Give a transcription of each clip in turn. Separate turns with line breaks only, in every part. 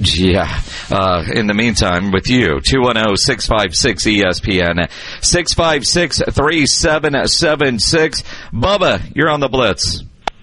Yeah. In the meantime, with you, 210-656-ESPN, 656-3776. Bubba, you're on the Blitz.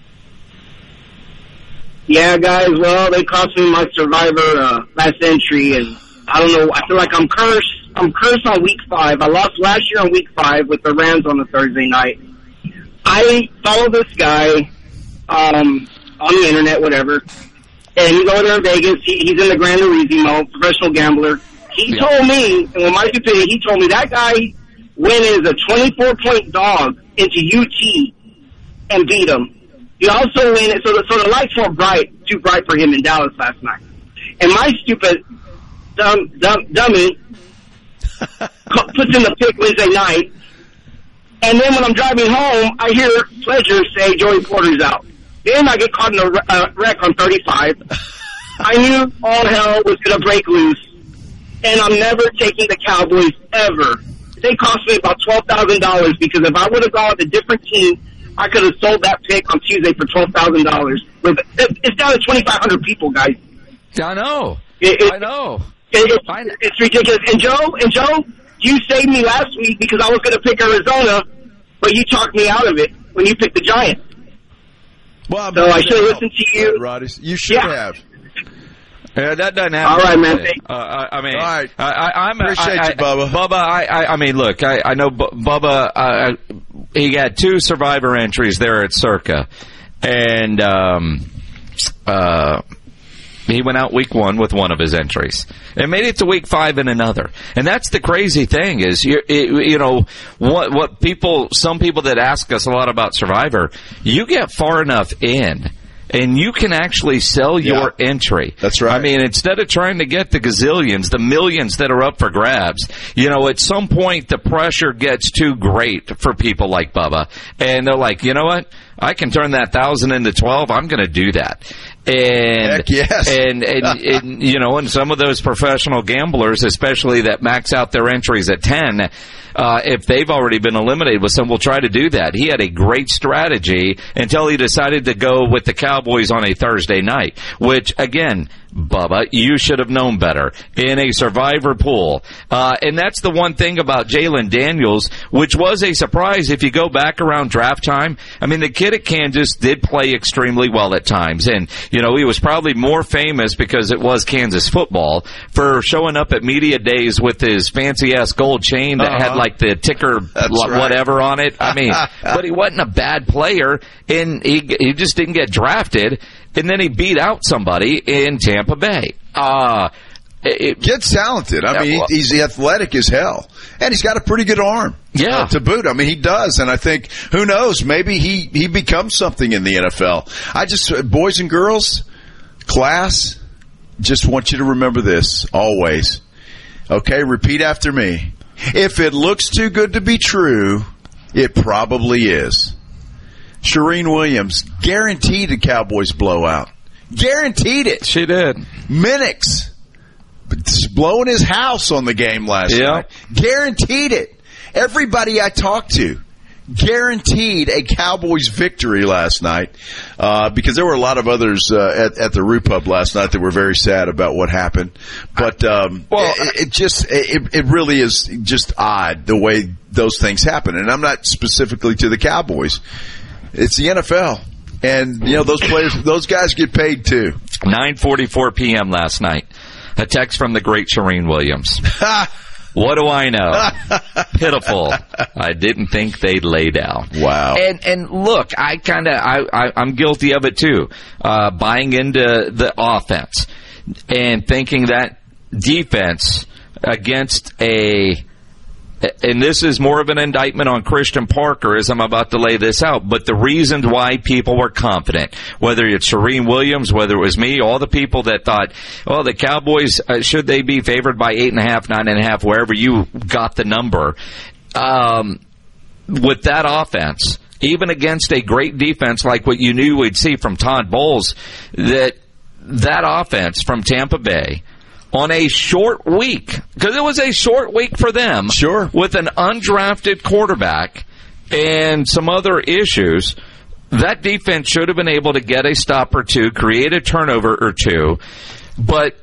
Yeah, guys, well, they cost me my Survivor last entry, and I don't know, I feel like I'm cursed. I'm cursed on week 5. I lost last year on week 5 with the Rams on the Thursday night. I follow this guy on the internet, whatever, and he's over there in Vegas. He's in the Grand Turismo, professional gambler. He told me, and with my stupidity, he told me that guy went as a 24-point dog into UT and beat him. He also went, so the lights were too bright for him in Dallas last night. And my stupid dummy puts in the pick Wednesday night. And then when I'm driving home, I hear Pledger say Joey Porter's out. Then I get caught in a wreck on 35. I knew all hell was going to break loose. And I'm never taking the Cowboys ever. They cost me about $12,000 because if I would have gone with a different team, I could have sold that pick on Tuesday for $12,000. It's down to 2,500 people, guys.
I know. I know.
It's ridiculous. And Joe, you saved me last week because I was going to pick Arizona, but you talked me out of it when you picked the Giants.
Well,
so I should have listened to you.
Roddy, you should have.
Yeah, that doesn't happen.
All right, man.
I mean,
all right.
I
appreciate you, Bubba.
Bubba, I mean, look, I know Bubba. He had 2 Survivor entries there at Circa, and he went out week 1 with one of his entries and made it to week 5 in another. And that's the crazy thing is, you know, what people, some people that ask us a lot about Survivor, you get far enough in and you can actually sell your entry.
That's right.
I mean, instead of trying to get the gazillions, the millions that are up for grabs, you know, at some point the pressure gets too great for people like Bubba. And they're like, you know what? I can turn that 1,000 into 12. I'm going to do that. And,
heck yes.
and you know, and some of those professional gamblers, especially that max out their entries at 10, if they've already been eliminated with some, will try to do that. He had a great strategy until he decided to go with the Cowboys on a Thursday night, which, again, Bubba, you should have known better in a Survivor pool. And that's the one thing about Jalen Daniels, which was a surprise if you go back around draft time. I mean, the kid at Kansas did play extremely well at times. And, you know, he was probably more famous because it was Kansas football for showing up at media days with his fancy-ass gold chain that had, like, the ticker whatever on it. I mean, but he wasn't a bad player, and he just didn't get drafted. And then he beat out somebody in Tampa Bay.
Kid's talented. I mean, he's athletic as hell. And he's got a pretty good arm.
Yeah.
To boot. I mean, he does. And I think, who knows, maybe he becomes something in the NFL. Boys and girls, class, just want you to remember this always. Okay, repeat after me. If it looks too good to be true, it probably is. Shereen Williams guaranteed a Cowboys blowout. Guaranteed it.
She did.
Minix blowing his house on the game last night. Guaranteed it. Everybody I talked to guaranteed a Cowboys victory last night because there were a lot of others at the Rue Pub last night that were very sad about what happened. But it really is just odd the way those things happen. And I'm not specifically to the Cowboys. It's the NFL. And, you know, those guys get paid too.
9:44 p.m. last night. A text from the great Shereen Williams. What do I know? Pitiful. I didn't think they'd lay down.
Wow.
And look, I'm guilty of it too. Buying into the offense and thinking that defense against and this is more of an indictment on Christian Parker as I'm about to lay this out, but the reasons why people were confident, whether it's Shereen Williams, whether it was me, all the people that thought, well, the Cowboys, should they be favored by 8.5, 9.5, wherever you got the number, with that offense, even against a great defense like what you knew we'd see from Todd Bowles, that offense from Tampa Bay, on a short week, because it was a short week for them,
sure,
with an undrafted quarterback and some other issues, that defense should have been able to get a stop or two, create a turnover or two, but